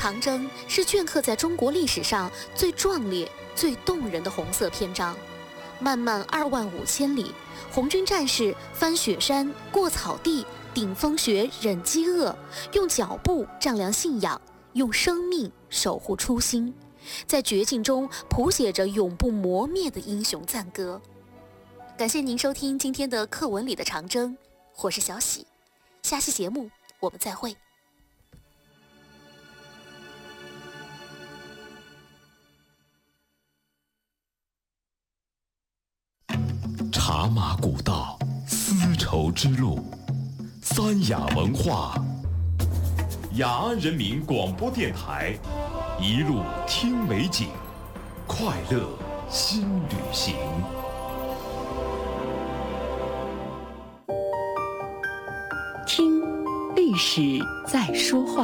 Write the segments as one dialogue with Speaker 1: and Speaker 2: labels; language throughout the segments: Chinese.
Speaker 1: 长征是镌刻在中国历史上最壮烈、最动人的红色篇章。漫漫25000里，红军战士翻雪山、过草地、顶风雪、忍饥饿，用脚步丈量信仰，用生命守护初心，在绝境中谱写着永不磨灭的英雄赞歌。感谢您收听今天的课文里的长征，我是小喜，下期节目我们再会。
Speaker 2: 茶马古道，丝绸之路，三雅文化，雅安人民广播电台，一路听美景，快乐新旅行。
Speaker 3: 听历史在说话。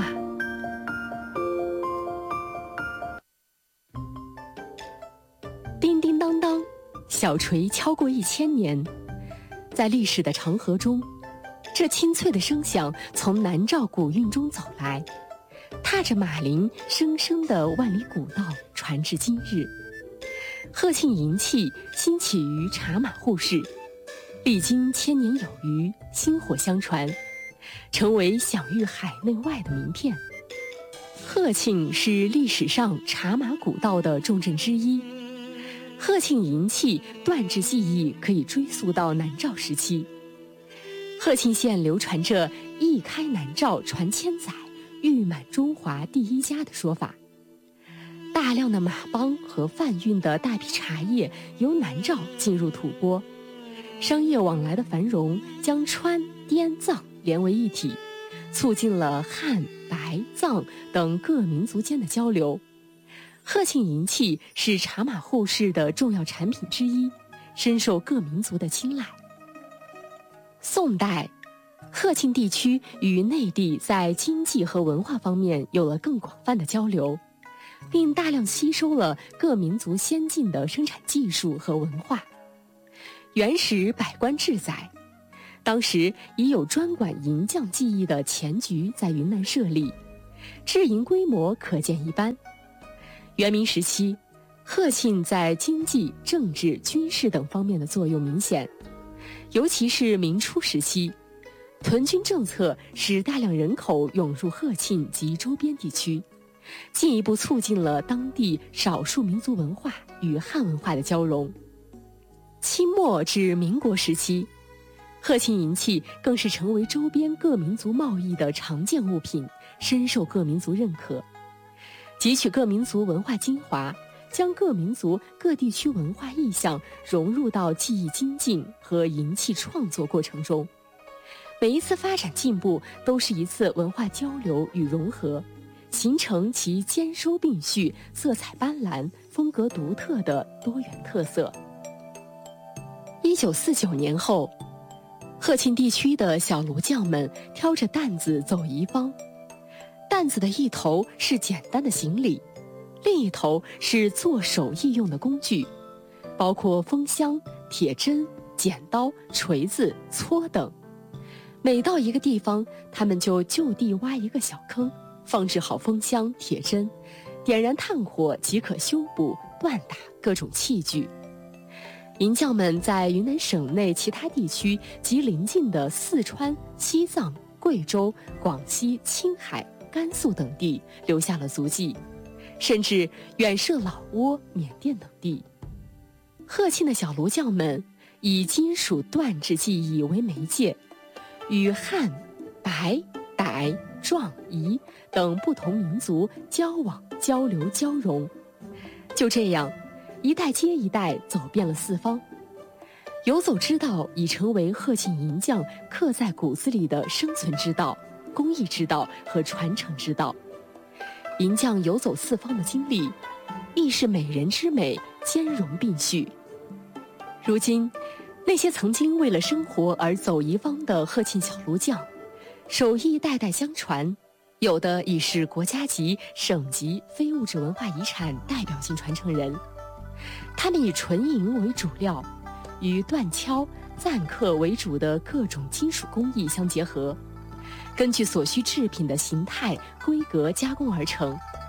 Speaker 3: 叮叮当当，小锤敲过1000年，在历史的长河中，这清脆的声响从南诏古韵中走来，踏着马铃生生的万里古道传至今日。贺庆银器兴起于茶马互市，历经千年有余，薪火相传，成为享誉海内外的名片。贺庆是历史上茶马古道的重镇之一。贺庆银器锻制技艺可以追溯到南诏时期。贺庆县流传着一开南诏传千载，誉满中华第一家的说法。大量的马帮和贩运的大批茶叶由南诏进入吐蕃，商业往来的繁荣将川、滇、藏连为一体，促进了汉、白、藏等各民族间的交流。贺庆银器是茶马互市的重要产品之一，深受各民族的青睐。宋代，贺庆地区与内地在经济和文化方面有了更广泛的交流，并大量吸收了各民族先进的生产技术和文化。元时百官志载，当时已有专管银匠技艺的钱局在云南设立，制银规模可见一斑。元明时期，贺庆在经济、政治、军事等方面的作用明显，尤其是明初时期，屯军政策使大量人口涌入贺庆及周边地区，进一步促进了当地少数民族文化与汉文化的交融。清末至民国时期，贺庆银器更是成为周边各民族贸易的常见物品，深受各民族认可。汲取各民族文化精华，将各民族各地区文化意象融入到技艺精进和银器创作过程中。每一次发展进步都是一次文化交流与融合，形成其兼收并蓄、色彩斑斓、风格独特的多元特色。1949年后，贺庆地区的小炉匠们挑着担子走一方，担子的一头是简单的行李，另一头是做手艺用的工具，包括风箱、铁针、剪刀、锤子、锉等。每到一个地方，他们就地挖一个小坑，放置好风箱、铁针，点燃炭火即可修补、锻打各种器具。银匠们在云南省内其他地区及邻近的四川、西藏、贵州、广西、青海、甘肃等地留下了足迹，甚至远涉老挝、缅甸等地。贺庆的小炉匠们以金属锻制技艺为媒介，与汉、白、傣、壮、彝等不同民族交往、交流、交融。就这样，一代接一代走遍了四方。游走之道已成为贺庆银匠刻在骨子里的生存之道、工艺之道和传承之道。银匠游走四方的经历，亦是美人之美，兼容并蓄。如今，那些曾经为了生活而走一方的贺庆小炉匠，手艺代代相传，有的已是国家级、省级非物质文化遗产代表性传承人。他们以纯银为主料，与锻敲、錾刻为主的各种金属工艺相结合，根据所需制品的形态、规格加工而成，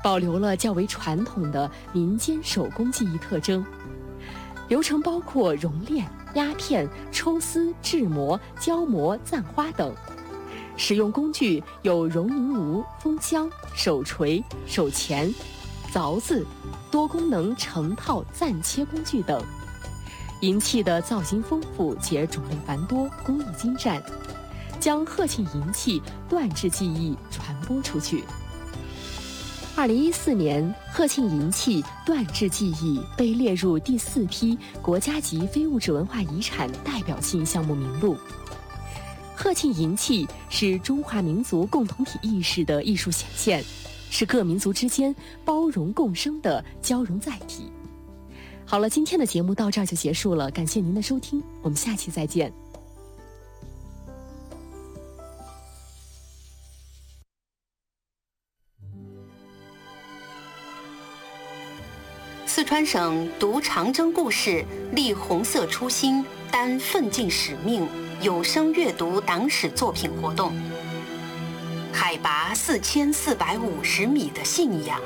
Speaker 3: 保留了较为传统的民间手工技艺特征。流程包括熔炼、压片、抽丝、制模、浇模、簪花等。使用工具有熔银炉、风箱、手锤、手钳、凿子、多功能成套暂切工具等。银器的造型丰富且种类繁多，工艺精湛，将贺庆银器锻制技艺传播出去。2014年，贺庆银器锻制技艺被列入第4批国家级非物质文化遗产代表性项目名录。贺庆银器是中华民族共同体意识的艺术显现，是各民族之间包容共生的交融载体。好了，今天的节目到这儿就结束了，感谢您的收听，我们下期再见。
Speaker 4: 四川省读长征故事，立红色初心，担奋进使命有声阅读党史作品活动。海拔4450米的信仰。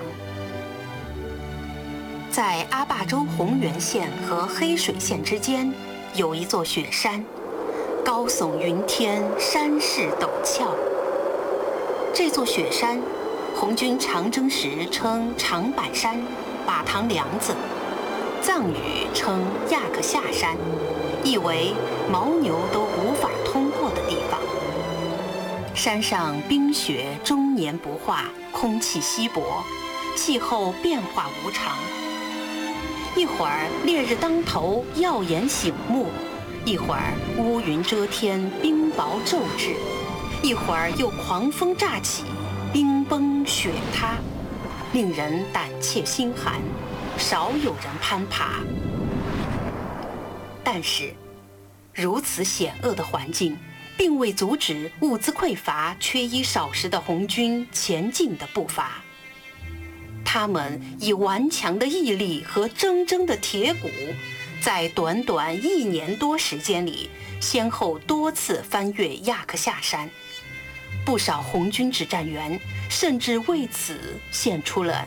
Speaker 4: 在阿坝州洪源县和黑水县之间，有一座雪山，高耸云天，山势陡峭。这座雪山，红军长征时称长板山、把塘梁子，藏语称亚克夏山，意为牦牛都无法通过的地方。山上冰雪终年不化，空气稀薄，气候变化无常。一会儿烈日当头，耀眼醒目；一会儿乌云遮天，冰雹骤至；一会儿又狂风乍起，冰崩雪塌，令人胆怯心寒，少有人攀爬。但是，如此险恶的环境，并未阻止物资匮乏、缺衣少食的红军前进的步伐。他们以顽强的毅力和铮铮的铁骨，在短短1年多时间里，先后多次翻越亚克夏山。不少红军指战员甚至为此献出了